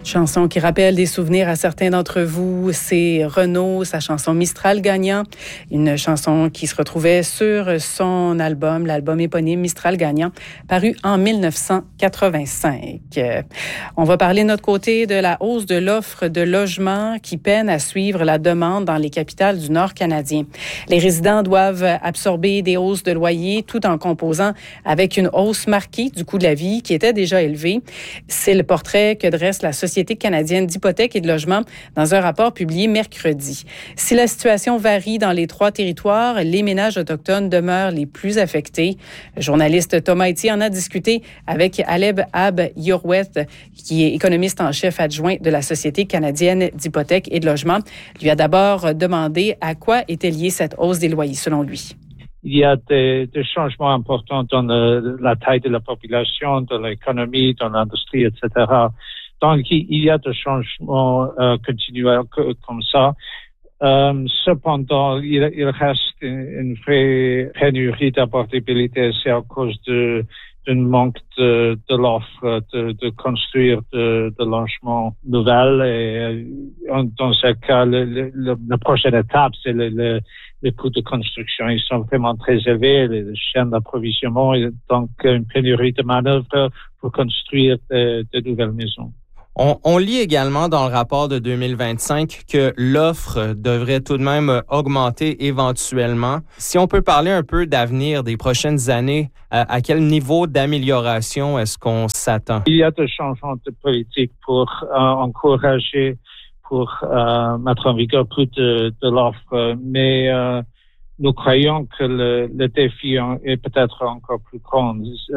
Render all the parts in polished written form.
Chanson qui rappelle des souvenirs à certains d'entre vous, c'est Renaud, sa chanson Mistral Gagnant, une chanson qui se retrouvait sur son album, l'album éponyme Mistral Gagnant, paru en 1985. On va parler de notre côté de la hausse de l'offre de logements qui peine à suivre la demande dans les capitales du Nord canadien. Les résidents doivent absorber des hausses de loyer tout en composant avec une hausse marquée du coût de la vie qui était déjà élevé. C'est le portrait que dresse la Société canadienne d'hypothèques et de logement dans un rapport publié mercredi. Si la situation varie dans les 3 territoires, les ménages autochtones demeurent les plus affectés. Le journaliste Thomas Etier en a discuté avec Aleb Ab-Yorweth, qui est économiste en chef adjoint de la Société canadienne d'hypothèques et de logement. Il lui a d'abord demandé à quoi était liée cette hausse des loyers, selon lui. Il y a des changements importants dans la taille de la population, dans l'économie, dans l'industrie, etc. Donc, il y a des changements continuels comme ça. Cependant, il reste une vraie pénurie d'abordabilité. C'est à cause d'un manque de l'offre de construire de logements nouvelles. Et dans ce cas, la prochaine étape, c'est les coûts de construction. Ils sont vraiment très élevés, les chaînes d'approvisionnement. Donc, une pénurie de manœuvre pour construire de nouvelles maisons. On lit également dans le rapport de 2025 que l'offre devrait tout de même augmenter éventuellement. Si on peut parler un peu d'avenir des prochaines années, à quel niveau d'amélioration est-ce qu'on s'attend? Il y a des changements de politique pour encourager, pour mettre en vigueur plus de l'offre, mais nous croyons que le défi est peut-être encore plus grand.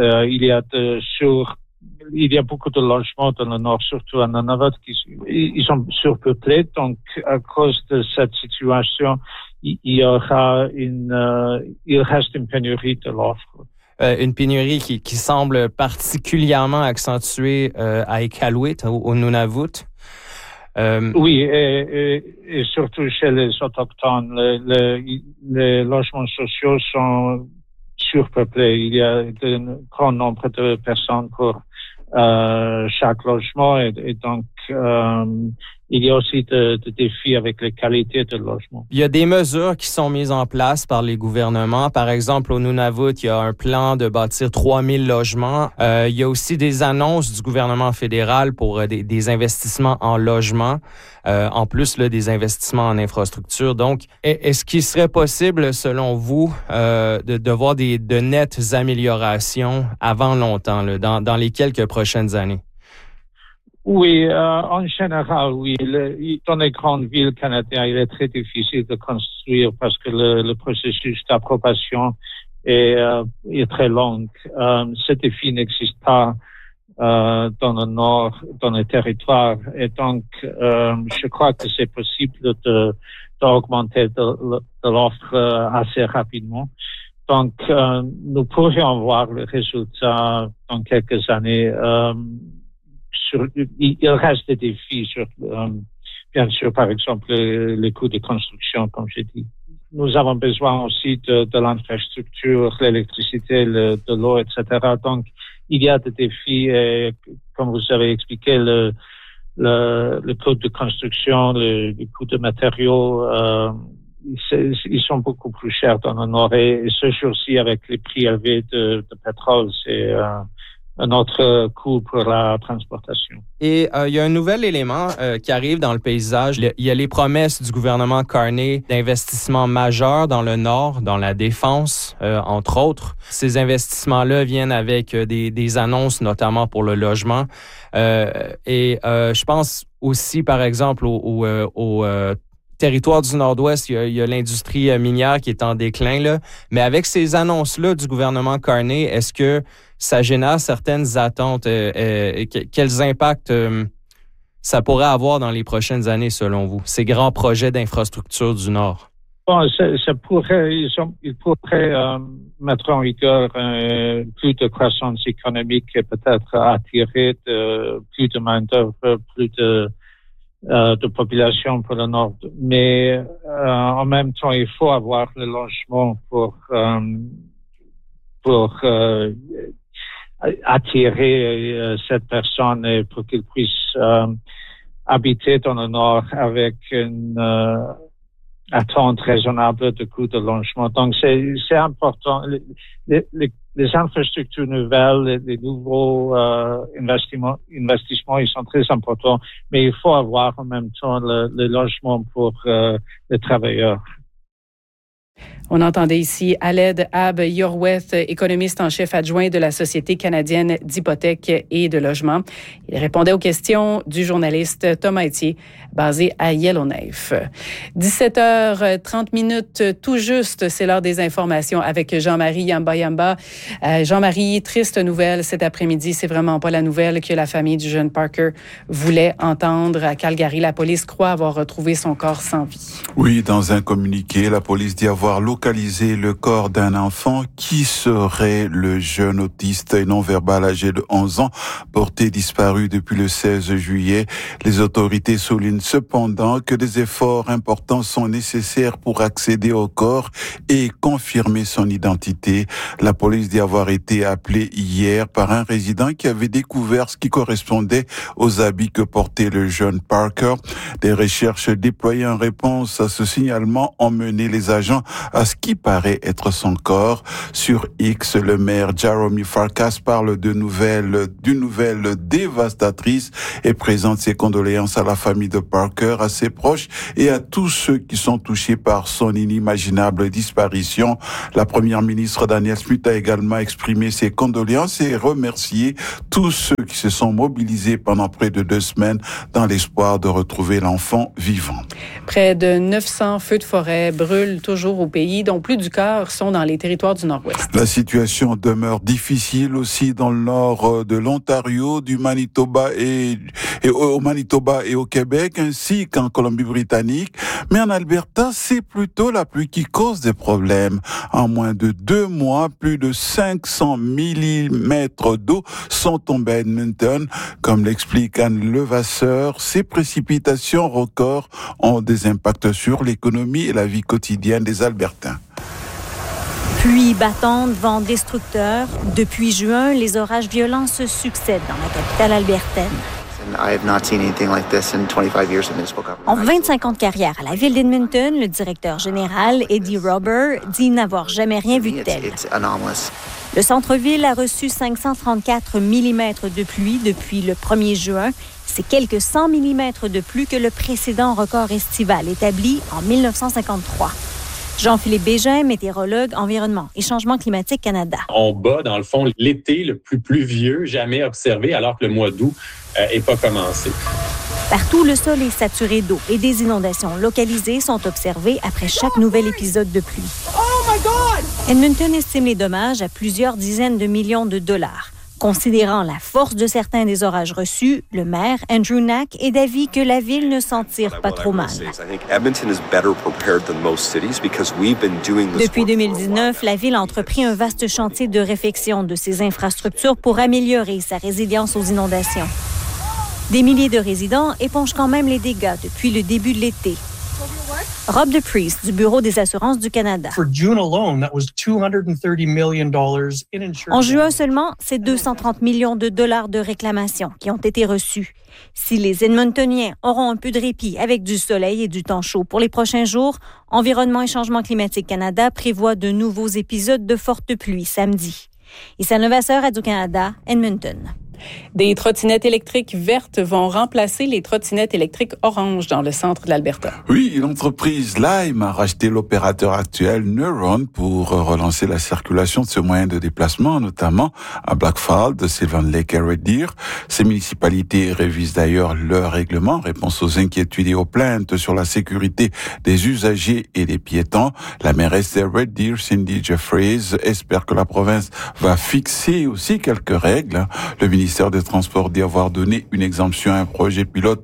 Il y a beaucoup de logements dans le Nord, surtout à Nunavut, ils sont surpeuplés. Donc, à cause de cette situation, il reste une pénurie de l'offre. Une pénurie qui semble particulièrement accentuée à Iqaluit, au Nunavut. Oui, et surtout chez les Autochtones, les logements sociaux sont surpeuplés. Il y a un grand nombre de personnes pour chaque logement et donc il y a aussi des défis avec les qualités de logement. Il y a des mesures qui sont mises en place par les gouvernements. Par exemple, au Nunavut, il y a un plan de bâtir 3000 logements. Il y a aussi des annonces du gouvernement fédéral pour des investissements en logement, en plus des investissements en infrastructure. Donc, est-ce qu'il serait possible, selon vous, de voir de nettes améliorations avant longtemps, dans les quelques prochaines années? Oui, en général, oui. Dans les grandes villes canadiennes, il est très difficile de construire parce que le processus d'approbation est très long. Ce défi n'existe pas dans le Nord, dans les territoires. Et donc, je crois que c'est possible d'augmenter de l'offre assez rapidement. Donc, nous pourrions voir le résultat dans quelques années. Il reste des défis bien sûr, par exemple, les coûts de construction, comme j'ai dit. Nous avons besoin aussi de l'infrastructure, l'électricité, de l'eau, etc. Donc, il y a des défis et, comme vous avez expliqué, le coût de construction, le coût de matériaux, ils sont beaucoup plus chers dans le Nord. Et ce jour-ci, avec les prix élevés de pétrole, c'est un autre coût pour la transportation. Et il y a un nouvel élément qui arrive dans le paysage. Il y a les promesses du gouvernement Carney d'investissements majeurs dans le Nord, dans la défense, entre autres. Ces investissements-là viennent avec des annonces, notamment pour le logement. Je pense aussi, par exemple, au territoire du Nord-Ouest, il y a l'industrie minière qui est en déclin, là. Mais avec ces annonces-là du gouvernement Carney, est-ce que ça génère certaines attentes? Quels impacts ça pourrait avoir dans les prochaines années, selon vous, ces grands projets d'infrastructure du Nord? Bon, ils pourraient mettre en vigueur plus de croissance économique et peut-être attirer plus de main-d'œuvre, plus de population pour le Nord. Mais en même temps, il faut avoir le logement pour attirer cette personne et pour qu'il puisse habiter dans le nord avec une attente raisonnable de coût de logement. Donc, c'est important. Les infrastructures nouvelles, les nouveaux investissements, ils sont très importants, mais il faut avoir en même temps le logement pour les travailleurs. On entendait ici Aled Ab-Yorweth, économiste en chef adjoint de la Société canadienne d'hypothèques et de logement. Il répondait aux questions du journaliste Thomas Etier, basé à Yellowknife. 17h30 tout juste, c'est l'heure des informations avec Jean-Marie Yamba. Jean-Marie, triste nouvelle cet après-midi. C'est vraiment pas la nouvelle que la famille du jeune Parker voulait entendre. À Calgary, la police croit avoir retrouvé son corps sans vie. Oui, dans un communiqué, la police dit avoir localisé le corps d'un enfant qui serait le jeune autiste et non-verbal âgé de 11 ans, porté disparu depuis le 16 juillet. Les autorités soulignent cependant que des efforts importants sont nécessaires pour accéder au corps et confirmer son identité. La police dit avoir été appelée hier par un résident qui avait découvert ce qui correspondait aux habits que portait le jeune Parker. Des recherches déployées en réponse à ce signalement ont mené les agents à ce qui paraît être son corps. Sur X, le maire Jeremy Farkas parle d'une nouvelle dévastatrice et présente ses condoléances à la famille de Parker, à ses proches et à tous ceux qui sont touchés par son inimaginable disparition. La première ministre Danielle Smith a également exprimé ses condoléances et remercié tous ceux qui se sont mobilisés pendant près de 2 semaines dans l'espoir de retrouver l'enfant vivant. Près de 900 feux de forêt brûlent toujours au pays, dont plus du quart sont dans les territoires du Nord-Ouest. La situation demeure difficile aussi dans le nord de l'Ontario, du Manitoba et au Manitoba et au Québec, ainsi qu'en Colombie-Britannique. Mais en Alberta, c'est plutôt la pluie qui cause des problèmes. En moins de 2 mois, plus de 500 millimètres d'eau sont tombés à Edmonton. Comme l'explique Anne Levasseur, ces précipitations records ont des impacts sur l'économie et la vie quotidienne des Albertains. Pluie battante, vent destructeur. Depuis juin, les orages violents se succèdent dans la capitale albertaine. En 25 ans de carrière à la ville d'Edmonton, le directeur général, Eddie Robert, dit n'avoir jamais rien vu de tel. Le centre-ville a reçu 534 mm de pluie depuis le 1er juin. C'est quelques 100 mm de plus que le précédent record estival établi en 1953. Jean-Philippe Bégin, météorologue, environnement et changement climatique Canada. On bat, dans le fond, l'été le plus pluvieux jamais observé, alors que le mois d'août n'est pas commencé. Partout, le sol est saturé d'eau et des inondations localisées sont observées après chaque nouvel épisode de pluie. Oh my God! Edmonton estime les dommages à plusieurs dizaines de millions de dollars. Considérant la force de certains des orages reçus, le maire, Andrew Knack, est d'avis que la ville ne s'en tire pas trop mal. Depuis 2019, la ville a entrepris un vaste chantier de réfection de ses infrastructures pour améliorer sa résilience aux inondations. Des milliers de résidents épongent quand même les dégâts depuis le début de l'été. Rob DePriest, du Bureau des assurances du Canada. En juin seulement, c'est 230 millions de dollars de réclamations qui ont été reçus. Si les Edmontoniens auront un peu de répit avec du soleil et du temps chaud pour les prochains jours, Environnement et Changement climatique Canada prévoit de nouveaux épisodes de fortes pluies samedi. Issa Levasseur, Radio-Canada, Edmonton. Des trottinettes électriques vertes vont remplacer les trottinettes électriques oranges dans le centre de l'Alberta. Oui, l'entreprise Lime a racheté l'opérateur actuel Neuron pour relancer la circulation de ce moyen de déplacement, notamment à Blackford, Sylvan Lake et Red Deer. Ces municipalités révisent d'ailleurs leur règlement en réponse aux inquiétudes et aux plaintes sur la sécurité des usagers et des piétons. La mairesse de Red Deer, Cindy Jeffries, espère que la province va fixer aussi quelques règles. Le ministère des Transports dit avoir donné une exemption à un projet pilote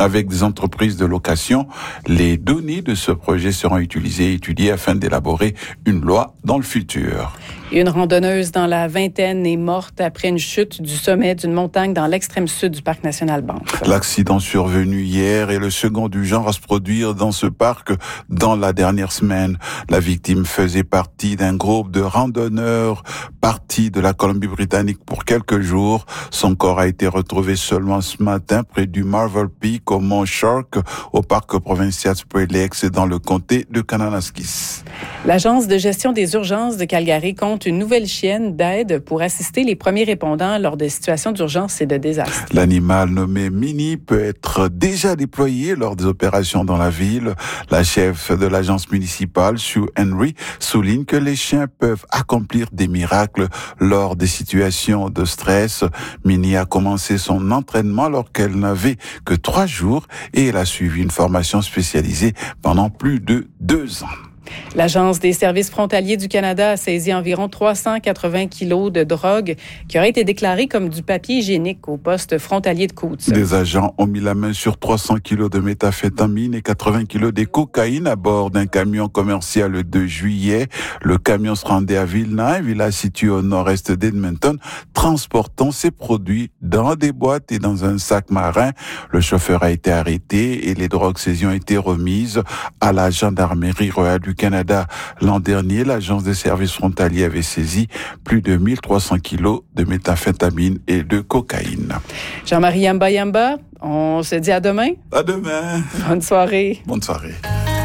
avec des entreprises de location. Les données de ce projet seront utilisées et étudiées afin d'élaborer une loi dans le futur. Une randonneuse dans la vingtaine est morte après une chute du sommet d'une montagne dans l'extrême sud du parc national Banff. L'accident survenu hier est le second du genre à se produire dans ce parc dans la dernière semaine. La victime faisait partie d'un groupe de randonneurs partis de la Colombie-Britannique pour quelques jours. Son corps a été retrouvé seulement ce matin près du Marvel Peak au Mont Shark, au parc provincial Spray Lakes dans le comté de Kananaskis. L'Agence de gestion des urgences de Calgary compte une nouvelle chienne d'aide pour assister les premiers répondants lors de situations d'urgence et de désastre. L'animal nommé Minnie peut être déjà déployé lors des opérations dans la ville. La chef de l'agence municipale, Sue Henry, souligne que les chiens peuvent accomplir des miracles lors des situations de stress. Minnie a commencé son entraînement alors qu'elle n'avait que 3 jours et elle a suivi une formation spécialisée pendant plus de 2 ans. L'Agence des services frontaliers du Canada a saisi environ 380 kilos de drogue qui auraient été déclarés comme du papier hygiénique au poste frontalier de Coutts. Des agents ont mis la main sur 300 kilos de méthamphétamine et 80 kilos de cocaïne à bord d'un camion commercial le 2 juillet. Le camion se rendait à Vilna, une village située au nord-est d'Edmonton, transportant ces produits dans des boîtes et dans un sac marin. Le chauffeur a été arrêté et les drogues saisies ont été remises à la gendarmerie royale du Canada. L'an dernier, l'Agence des services frontaliers avait saisi plus de 1300 kilos de méthamphétamine et de cocaïne. Jean-Marie Yamba, on se dit à demain. À demain. Bonne soirée. Bonne soirée.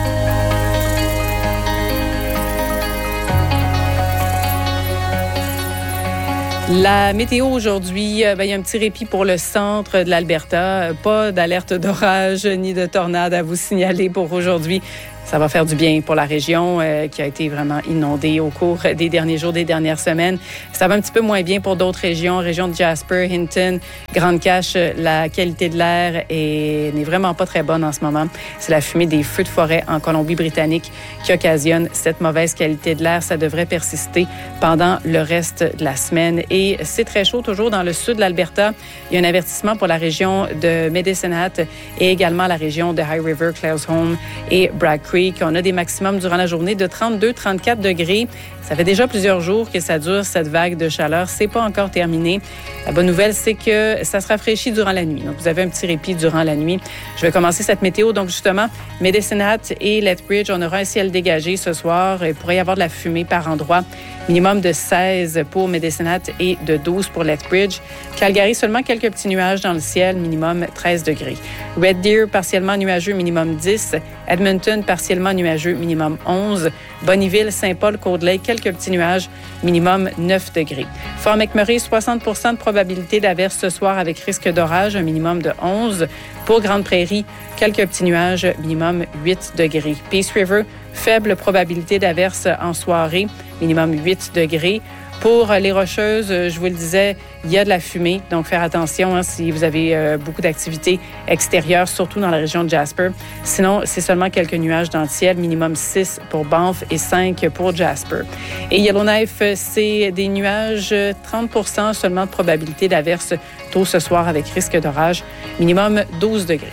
La météo aujourd'hui, il y a un petit répit pour le centre de l'Alberta. Pas d'alerte d'orage ni de tornade à vous signaler pour aujourd'hui. Ça va faire du bien pour la région qui a été vraiment inondée au cours des derniers jours, des dernières semaines. Ça va un petit peu moins bien pour d'autres régions. Région de Jasper, Hinton, Grande Cache, la qualité de l'air n'est vraiment pas très bonne en ce moment. C'est la fumée des feux de forêt en Colombie-Britannique qui occasionne cette mauvaise qualité de l'air. Ça devrait persister pendant le reste de la semaine. Et c'est très chaud toujours dans le sud de l'Alberta. Il y a un avertissement pour la région de Medicine Hat et également la région de High River, Claresholm et Bragg Creek. On a des maximums durant la journée de 32-34 degrés. Ça fait déjà plusieurs jours que ça dure, cette vague de chaleur. C'est pas encore terminé. La bonne nouvelle, c'est que ça se rafraîchit durant la nuit. Donc, vous avez un petit répit durant la nuit. Je vais commencer cette météo. Donc, justement, Medicine Hat et Lethbridge, on aura un ciel dégagé ce soir. Il pourrait y avoir de la fumée par endroit. Minimum de 16 pour Medicine Hat et de 12 pour Lethbridge. Calgary, seulement quelques petits nuages dans le ciel, minimum 13 degrés. Red Deer, partiellement nuageux, minimum 10. Edmonton, partiellement nuageux, minimum 11. Bonneville, Saint-Paul, Cold Lake, quelques petits nuages, minimum 9 degrés. Fort McMurray, 60 % de probabilité d'averse ce soir avec risque d'orage, un minimum de 11. Pour Grande Prairie, quelques petits nuages, minimum 8 degrés. Peace River, faible probabilité d'averse en soirée, minimum 8 degrés. Pour les Rocheuses, je vous le disais, il y a de la fumée, donc faire attention si vous avez beaucoup d'activités extérieures, surtout dans la région de Jasper. Sinon, c'est seulement quelques nuages dans le ciel, minimum 6 pour Banff et 5 pour Jasper. Et Yellowknife, c'est des nuages, 30 % seulement de probabilité d'averse tôt ce soir avec risque d'orage, minimum 12 degrés.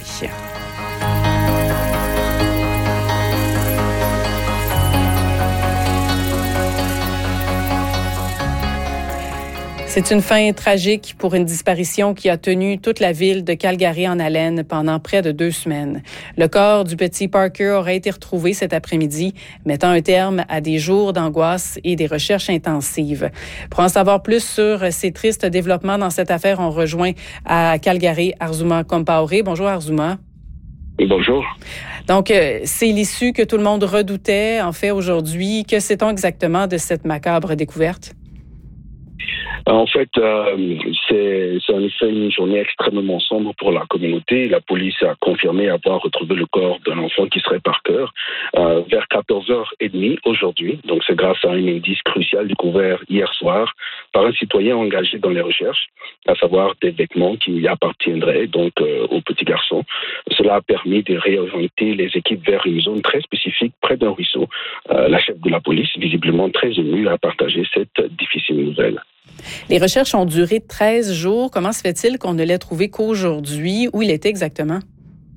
C'est une fin tragique pour une disparition qui a tenu toute la ville de Calgary en haleine pendant près de 2 semaines. Le corps du petit Parker aurait été retrouvé cet après-midi, mettant un terme à des jours d'angoisse et des recherches intensives. Pour en savoir plus sur ces tristes développements dans cette affaire, on rejoint à Calgary Arzuma Compaoré. Bonjour Arzuma. Bonjour. Donc, c'est l'issue que tout le monde redoutait, en fait, aujourd'hui. Que sait-on exactement de cette macabre découverte? En fait, c'est en effet une journée extrêmement sombre pour la communauté. La police a confirmé avoir retrouvé le corps d'un enfant qui serait Parker vers 14h30 aujourd'hui. Donc, c'est grâce à un indice crucial découvert hier soir par un citoyen engagé dans les recherches, à savoir des vêtements qui appartiendraient donc au petit garçon. Cela a permis de réorienter les équipes vers une zone très spécifique près d'un ruisseau. La chef de la police, visiblement très émue, a partagé cette difficile nouvelle. Les recherches ont duré 13 jours. Comment se fait-il qu'on ne l'ait trouvé qu'aujourd'hui? Où il était exactement?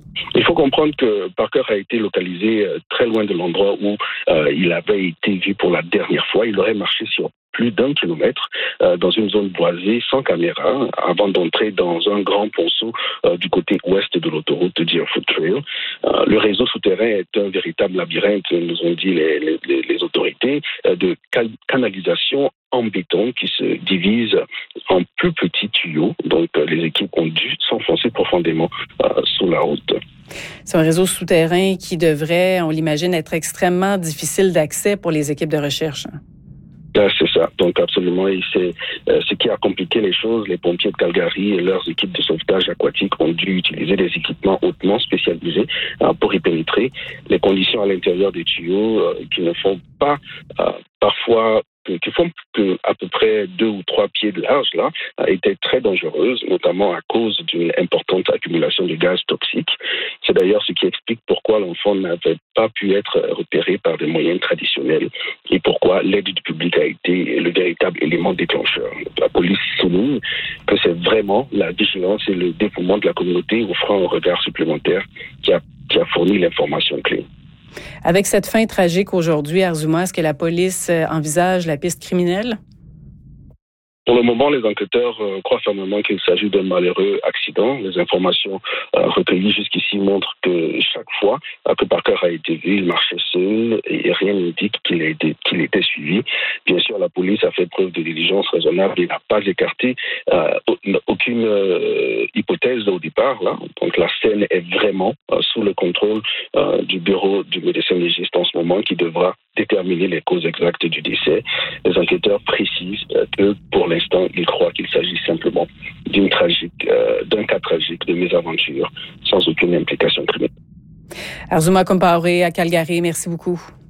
Il faut comprendre que Parker a été localisé très loin de l'endroit où il avait été vu pour la dernière fois. Il aurait marché sur plus d'1 kilomètre dans une zone boisée sans caméra avant d'entrer dans un grand ponceau du côté ouest de l'autoroute Deerfoot Trail. Le réseau souterrain est un véritable labyrinthe, nous ont dit les autorités, de canalisation en béton qui se divise en plus petits tuyaux. Donc, les équipes ont dû s'enfoncer profondément sous la route. C'est un réseau souterrain qui devrait, on l'imagine, être extrêmement difficile d'accès pour les équipes de recherche. C'est ça. Donc, absolument. Et c'est ce qui a compliqué les choses. Les pompiers de Calgary et leurs équipes de sauvetage aquatique ont dû utiliser des équipements hautement spécialisés pour y pénétrer. Les conditions à l'intérieur des tuyaux qui ne font pas parfois qui font à peu près 2 ou 3 pieds de large, là, étaient très dangereuses, notamment à cause d'une importante accumulation de gaz toxiques. C'est d'ailleurs ce qui explique pourquoi l'enfant n'avait pas pu être repéré par des moyens traditionnels et pourquoi l'aide du public a été le véritable élément déclencheur. La police souligne que c'est vraiment la vigilance et le dévouement de la communauté offrant un regard supplémentaire qui a fourni l'information clé. Avec cette fin tragique aujourd'hui, Arzouma, est-ce que la police envisage la piste criminelle? Pour le moment, les enquêteurs croient fermement qu'il s'agit d'un malheureux accident. Les informations recueillies jusqu'ici montrent que chaque fois que Parker a été vu, il marchait seul et rien n'indique qu'il était suivi. Bien sûr, la police a fait preuve de diligence raisonnable et n'a pas écarté aucune hypothèse au départ. Là. Donc la scène est vraiment sous le contrôle du bureau du médecin légiste en ce moment qui devra déterminer les causes exactes du décès. Les enquêteurs précisent que pour l'instant, ils croient qu'il s'agit simplement d'un cas tragique de mésaventure sans aucune implication criminelle. Arzouma Compaoré à Calgary, merci beaucoup.